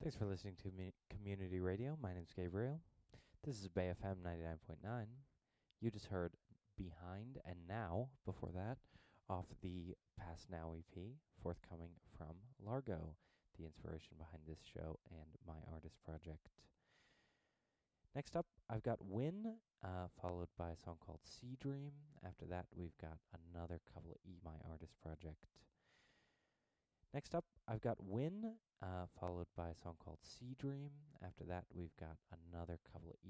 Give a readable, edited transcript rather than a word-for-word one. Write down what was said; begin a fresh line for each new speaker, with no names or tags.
Thanks for listening to Community Radio. My name's Gabriel. This is Bay FM 99.9. You just heard Behind and Now, before that, off the Past Now EP, forthcoming from Largo, the inspiration behind this show and my artist project. Next up, I've got Win, followed by a song called Sea Dream. After that, we've got another couple of my artist project. Next up, I've got Win, followed by a song called Sea Dream. After that, we've got another couple of